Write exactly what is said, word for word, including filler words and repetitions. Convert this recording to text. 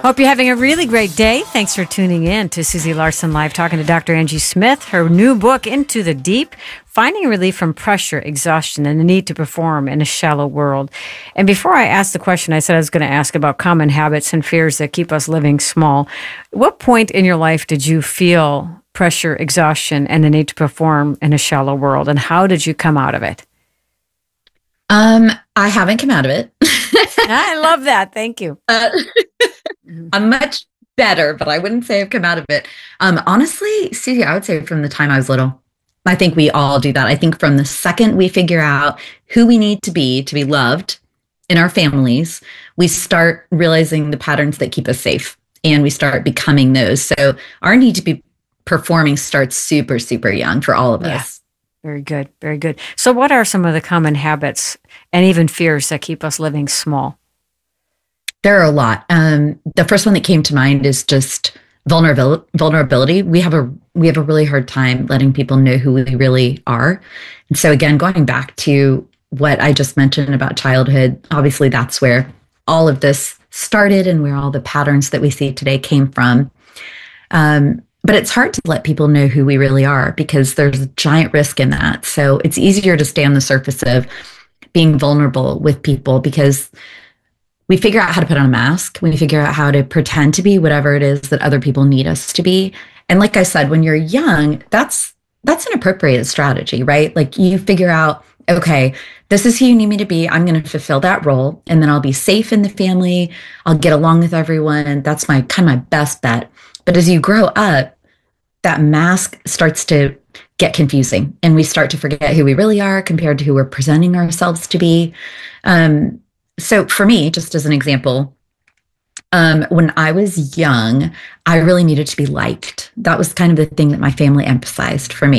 Hope you're having a really great day. Thanks for tuning in to Susie Larson Live, talking to Doctor Angie Smith. Her new book, Into the Deep, Finding Relief from Pressure, Exhaustion, and the Need to Perform in a Shallow World. And before I asked the question, I said I was going to ask about common habits and fears that keep us living small. What point in your life did you feel pressure, exhaustion, and the need to perform in a shallow world? And how did you come out of it? Um, I haven't come out of it. I love that. Thank you. Uh, I'm much better, but I wouldn't say I've come out of it. Um, honestly, Susie, I would say from the time I was little. I think we all do that. I think from the second we figure out who we need to be to be loved in our families, we start realizing the patterns that keep us safe, and we start becoming those. So our need to be performing starts super, super young for all of Yeah. us. Very good. Very good. So what are some of the common habits and even fears that keep us living small? There are a lot. Um, the first one that came to mind is just vulnerability. Vulnerability. We have a we have a really hard time letting people know who we really are. And so again, going back to what I just mentioned about childhood, obviously that's where all of this started and where all the patterns that we see today came from. Um, but it's hard to let people know who we really are because there's a giant risk in that. So it's easier to stay on the surface of being vulnerable with people because we figure out how to put on a mask. We figure out how to pretend to be whatever it is that other people need us to be. And like I said, when you're young, that's that's an appropriate strategy, right? Like you figure out, okay, this is who you need me to be. I'm going to fulfill that role, and then I'll be safe in the family. I'll get along with everyone. That's my kind of my best bet. But as you grow up, that mask starts to get confusing, and we start to forget who we really are compared to who we're presenting ourselves to be. Um, So for me, just as an example, um, when I was young, I really needed to be liked. That was kind of the thing that my family emphasized for me.